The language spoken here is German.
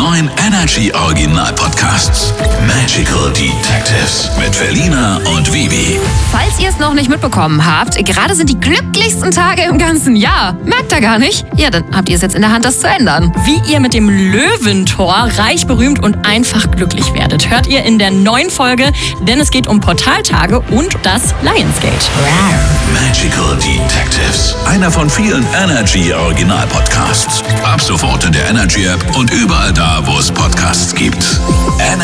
neuen Energy Original Podcasts. Magical Detectives mit Felina und Vivi. Falls ihr es noch nicht mitbekommen habt, gerade sind die glücklichsten Tage im ganzen Jahr. Merkt ihr gar nicht? Ja, dann habt ihr es jetzt in der Hand, das zu ändern. Wie ihr mit dem Löwentor reich, berühmt und einfach glücklich werdet, hört ihr in der neuen Folge, denn es geht um Portaltage und das Lionsgate. Magical Detectives. Einer von vielen Energy Original Podcasts. Ab sofort in der Energy App und überall da, wo es Podcasts gibt.